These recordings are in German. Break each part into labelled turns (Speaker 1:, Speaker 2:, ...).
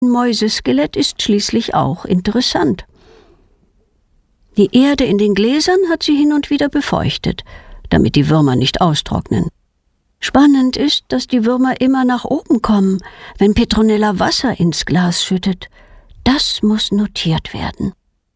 Speaker 1: Ein Mäuseskelett ist schließlich auch interessant. Die Erde in den Gläsern hat sie hin und wieder befeuchtet, damit die Würmer nicht austrocknen. Spannend ist, dass die Würmer immer nach oben kommen, wenn Petronella Wasser ins Glas schüttet. Das muss notiert werden.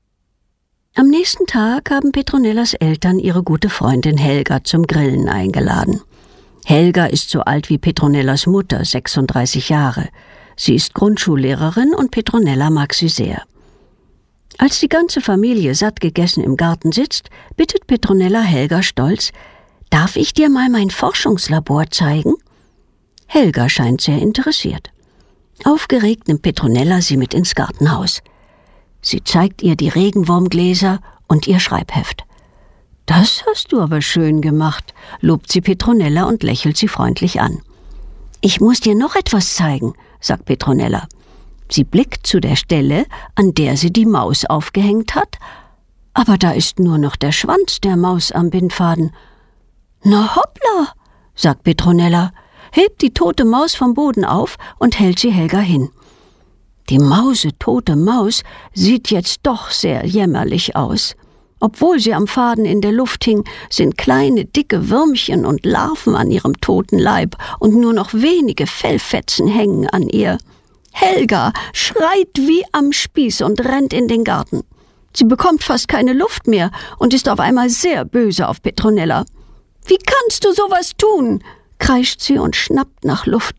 Speaker 1: Am nächsten Tag haben Petronellas Eltern ihre gute Freundin Helga zum Grillen eingeladen. Helga ist so alt wie Petronellas Mutter, 36 Jahre. Sie ist Grundschullehrerin und Petronella mag sie sehr. Als die ganze Familie satt gegessen im Garten sitzt, bittet Petronella Helga stolz: »Darf ich dir mal mein Forschungslabor zeigen?« Helga scheint sehr interessiert. Aufgeregt nimmt Petronella sie mit ins Gartenhaus. Sie zeigt ihr die Regenwurmgläser und ihr Schreibheft. »Das hast du aber schön gemacht«, lobt sie Petronella und lächelt sie freundlich an. »Ich muss dir noch etwas zeigen«, sagt Petronella. Sie blickt zu der Stelle, an der sie die Maus aufgehängt hat, aber da ist nur noch der Schwanz der Maus am Bindfaden. »Na hoppla«, sagt Petronella, hebt die tote Maus vom Boden auf und hält sie Helga hin. Die mausetote Maus sieht jetzt doch sehr jämmerlich aus. Obwohl sie am Faden in der Luft hing, sind kleine, dicke Würmchen und Larven an ihrem toten Leib und nur noch wenige Fellfetzen hängen an ihr. Helga schreit wie am Spieß und rennt in den Garten. Sie bekommt fast keine Luft mehr und ist auf einmal sehr böse auf Petronella. »Wie kannst du sowas tun?« kreischt sie und schnappt nach Luft.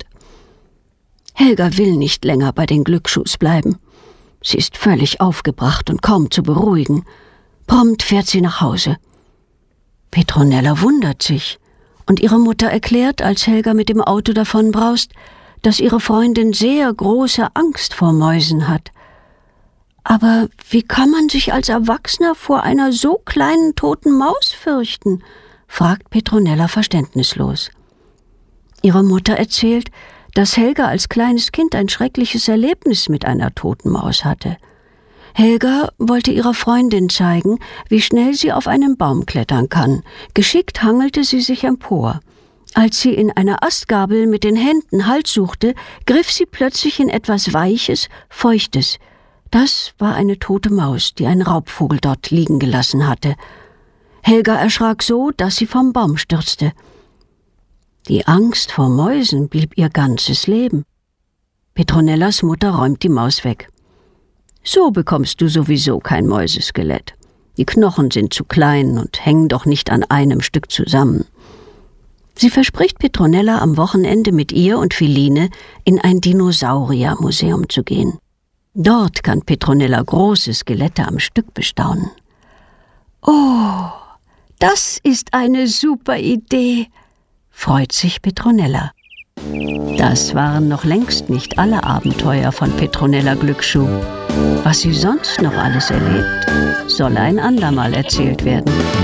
Speaker 1: Helga will nicht länger bei den Glücksschuhs bleiben. Sie ist völlig aufgebracht und kaum zu beruhigen. Prompt fährt sie nach Hause. Petronella wundert sich und ihre Mutter erklärt, als Helga mit dem Auto davonbraust, dass ihre Freundin sehr große Angst vor Mäusen hat. Aber wie kann man sich als Erwachsener vor einer so kleinen toten Maus fürchten? Fragt Petronella verständnislos. Ihre Mutter erzählt, dass Helga als kleines Kind ein schreckliches Erlebnis mit einer toten Maus hatte. Helga wollte ihrer Freundin zeigen, wie schnell sie auf einen Baum klettern kann. Geschickt hangelte sie sich empor. Als sie in einer Astgabel mit den Händen Halt suchte, griff sie plötzlich in etwas Weiches, Feuchtes. Das war eine tote Maus, die ein Raubvogel dort liegen gelassen hatte. Helga erschrak so, dass sie vom Baum stürzte. Die Angst vor Mäusen blieb ihr ganzes Leben. Petronellas Mutter räumt die Maus weg. »So bekommst du sowieso kein Mäuseskelett. Die Knochen sind zu klein und hängen doch nicht an einem Stück zusammen.« Sie verspricht Petronella, am Wochenende mit ihr und Philine in ein Dinosauriermuseum zu gehen. Dort kann Petronella große Skelette am Stück bestaunen. »Oh, das ist eine super Idee«, freut sich Petronella. Das waren noch längst nicht alle Abenteuer von Petronella Glücksschuh. Was sie sonst noch alles erlebt, soll ein andermal erzählt werden.